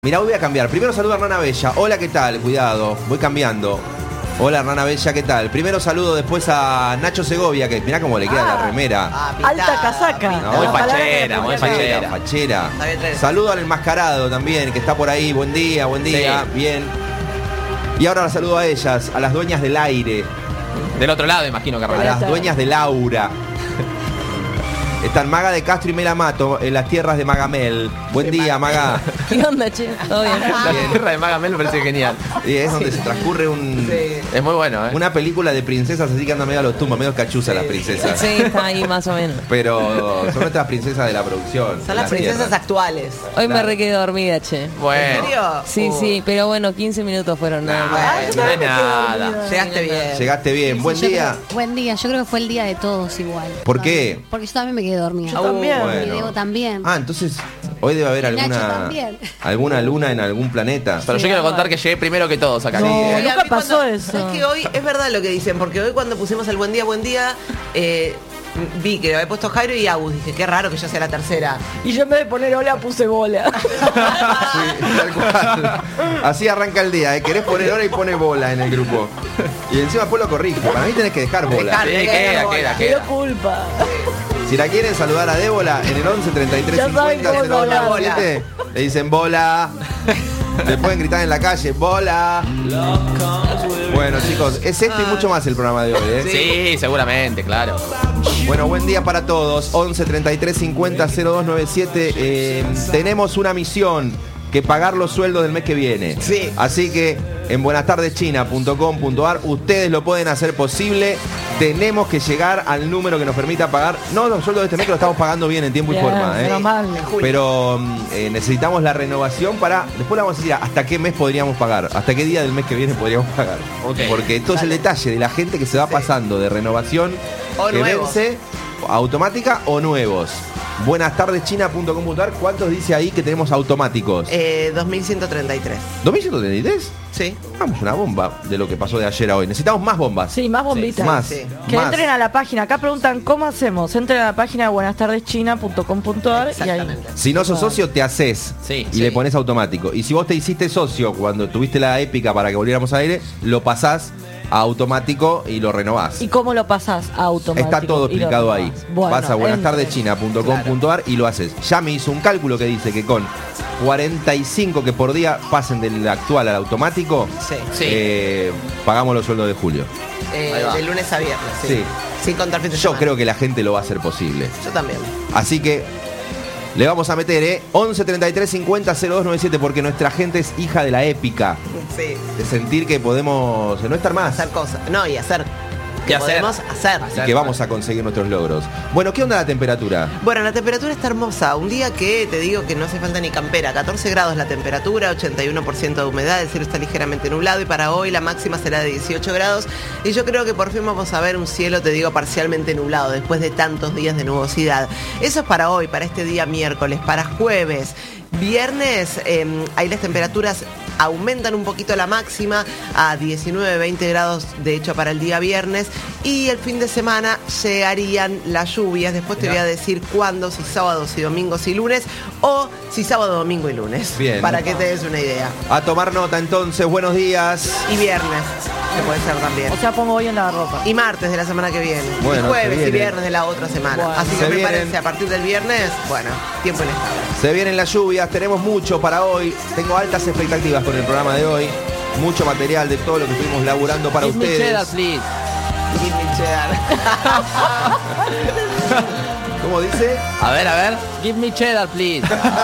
Mirá, voy a cambiar. Primero saludo a Hernana Bella. Hola, ¿qué tal? Cuidado, voy cambiando. Hola, Hernana Bella, ¿qué tal? Primero saludo después a Nacho Segovia, que mirá cómo le queda la remera. Alta casaca. No, Muy fachera, muy fachera. Fachera. Saludo al enmascarado también, que está por ahí. Buen día, Sí. bien. Y ahora la saludo a ellas, a las dueñas del aire, Del otro lado, imagino que a arranca. las dueñas del aura. Están Maga de Castro y Mela Mato en las tierras de Magamel. Buen día, Maga. ¿Qué onda, che? ¿Todo bien? La tierra de Magamel me parece genial. Y es donde se transcurre Es muy bueno, una película de princesas, así que andan medio a los tumbos, medio cachuzas las princesas. Sí, está ahí más o menos. Pero son nuestras princesas de la producción. Son las princesas tierras. actuales. Hoy me re quedé dormida, che. Bueno. ¿En serio? Sí, pero bueno, 15 minutos fueron nada más. No es nada. Llegaste bien. Llegaste bien. Buen Sí, día. Buen día, yo creo que fue el día de todos igual. ¿Por qué? Porque yo también me quedé dormida. Yo también. Bueno. Y Diego también. Ah, entonces hoy debe haber Y Nacho alguna también. luna en algún planeta. Pero yo quiero contar que llegué primero que todos acá. No. Sí. Y a Nunca mí pasó eso. Es que hoy es verdad lo que dicen, porque hoy cuando pusimos el buen día, vi que había puesto Jairo y Agus. Dije, qué raro que yo sea la tercera. Y yo en vez de poner hola puse bola. Sí, tal cual. Así arranca el día, ¿eh? Querés poner hora y pone bola en el grupo. Y encima después lo corrige. Para mí tenés que dejar bola. Sí, queda. Me dio culpa. Si la quieren saludar a Débola en el 11 33 Ya 50 saben cómo 097, le dicen bola. Le pueden gritar en la calle, bola. Bueno, chicos, es esto y mucho más el programa de hoy, ¿eh? Sí, seguramente, claro. Bueno, buen día para todos. 11 33 50 0297. Tenemos una misión, que pagar los sueldos del mes que viene. Sí. Así que en buenatardeschina.com.ar ustedes lo pueden hacer posible. Tenemos que llegar al número que nos permita pagar. No, los sueldos de este mes que lo estamos pagando bien en tiempo y Bien, forma, ¿eh? menos mal. Pero necesitamos la renovación para... Después le vamos a decir hasta qué mes podríamos pagar. Hasta qué día del mes que viene podríamos pagar. Ok. Porque esto es el detalle de la gente que se va pasando de renovación O que nuevos. vence, automática o nuevos. Buenatardeschina.com.ar. ¿Cuántos dice ahí que tenemos automáticos? 2133. ¿2133? Sí. Vamos, una bomba de lo que pasó de ayer a hoy. Necesitamos más bombas. Sí, más bombitas. Más. Sí. Que más. entren a la página. Acá preguntan cómo hacemos. Entren a la página de buenatardeschina.com.ar y ahí. Exactamente. Si no sos socio, te haces Sí, y sí. le pones automático. Y si vos te hiciste socio cuando tuviste la épica para que volviéramos al aire, lo pasás a automático y lo renovás. ¿Y cómo lo pasás? Automático. Está todo y lo explicado ahí. renovás. Bueno, Vas a buenastardeschina.com.ar y lo haces. Ya me hizo un cálculo que dice que con 45 que por día pasen del actual al automático, Sí. Sí. pagamos los sueldos de julio. Ahí va. De lunes a viernes. Sí. Sí. Sin contar fin de Yo semana. creo que la gente lo va a hacer posible. Yo también. Así que le vamos a meter, 11 33 50 0297, porque nuestra gente es hija de la épica. Sí. De sentir que podemos no estar más. Hacer cosas. No, y hacer. Y Que hacer. podemos hacer. Y que vamos a conseguir nuestros logros. Bueno, ¿qué onda la temperatura? Bueno, la temperatura está hermosa. Un día que te digo que no hace falta ni campera. 14 grados la temperatura, 81% de humedad, el cielo está ligeramente nublado y para hoy la máxima será de 18 grados. Y yo creo que por fin vamos a ver un cielo, te digo, parcialmente nublado después de tantos días de nubosidad. Eso es para hoy, para este día miércoles, para jueves. Viernes, ahí las temperaturas aumentan un poquito la máxima a 19, 20 grados, de hecho, para el día viernes. Y el fin de semana llegarían las lluvias. Después te voy a decir cuándo, si sábados y domingos y lunes, o si sábado, domingo y lunes. Bien. Para que te des una idea. A tomar nota entonces, buenos días. Y viernes, que puede ser también. O sea, pongo hoy en la ropa. Y martes de la semana que viene. Bueno, y jueves se y viene. viernes de la otra semana. Bueno. Así Se que prepárense vienen. a partir del viernes. Bueno, tiempo inestable. Se vienen las lluvias, tenemos mucho para hoy. Tengo altas expectativas con el programa de hoy. Mucho material de todo lo que estuvimos laburando para Give me cheddar, ustedes. please. Give me cheddar. ¿Cómo dice? A ver. Give me cheddar, please.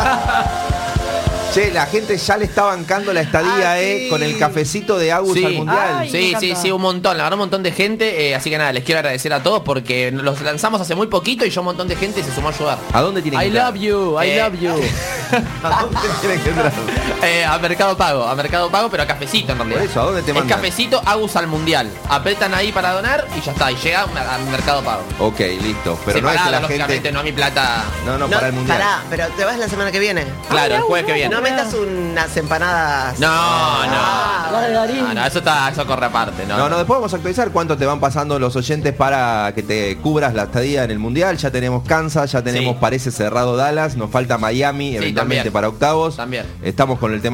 Che, la gente ya le está bancando la estadía, Ah, sí. con el cafecito de Agus Sí. al Mundial. Ay, Sí, me sí, encanta. sí, un montón, la verdad un montón de gente, así que nada, les quiero agradecer a todos porque los lanzamos hace muy poquito y ya un montón de gente se sumó a ayudar. ¿A dónde tienen que I entrar? love you, I love you. ¿A dónde tienen que entrar? A Mercado Pago, pero a Cafecito en realidad. Por eso, ¿a dónde te Es mandan? Cafecito Agus al Mundial. Apretan ahí para donar y ya está, y llega a Mercado Pago. Ok, listo. Pero no es que Separado, la lógicamente, gente... no a mi plata. No, para el Mundial. Pará, pero te vas la semana que viene. Claro, el jueves que viene. No metas unas empanadas. No, La de Darín. no, eso corre aparte, ¿no? No, después vamos a actualizar cuánto te van pasando los oyentes para que te cubras la estadía en el Mundial. Ya tenemos Kansas, ya tenemos Sí. parece cerrado Dallas, nos falta Miami, Sí, eventualmente también. para octavos. También. Estamos con el tema